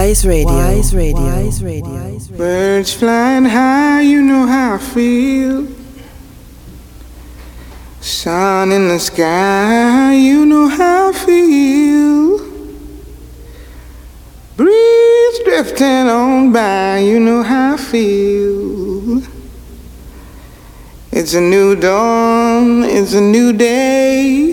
Wise Radio. Wise Radio. Wise Radio. Birds flying high, you know how I feel. Sun in the sky, you know how I feel. Breeze drifting on by, you know how I feel. It's a new dawn, it's a new day.